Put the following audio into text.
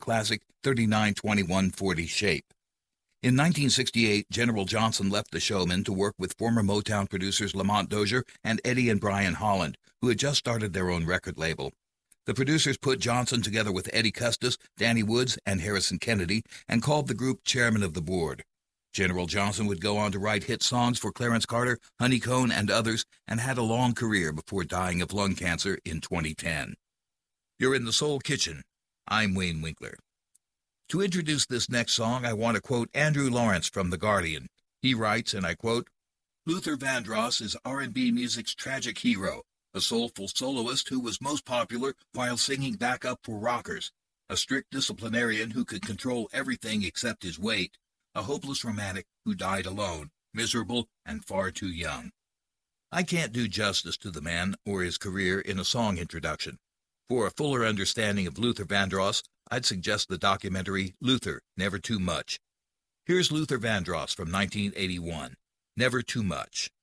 classic 39-21-40 shape. In 1968, General Johnson left the Showmen to work with former Motown producers Lamont Dozier and Eddie and Brian Holland, who had just started their own record label. The producers put Johnson together with Eddie Custis, Danny Woods, and Harrison Kennedy, and called the group chairman of the board. General Johnson would go on to write hit songs for Clarence Carter, Honey Cone, and others, and had a long career before dying of lung cancer in 2010. You're in the Soul Kitchen. I'm Wayne Winkler. To introduce this next song, I want to quote Andrew Lawrence from The Guardian. He writes, and I quote, "Luther Vandross is R&B music's tragic hero, a soulful soloist who was most popular while singing backup for rockers, a strict disciplinarian who could control everything except his weight, a hopeless romantic who died alone, miserable, and far too young." I can't do justice to the man or his career in a song introduction. For a fuller understanding of Luther Vandross, I'd suggest the documentary Luther, Never Too Much. Here's Luther Vandross from 1981, Never Too Much.